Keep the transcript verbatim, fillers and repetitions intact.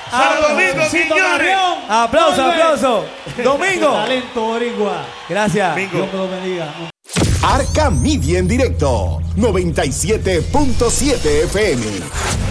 Santo Domingo, Quiñones. Aplauso, aplauso. Domingo. Talento boricua. Gracias. Dios me lo bendiga. Arca Media en directo, noventa y siete punto siete F M.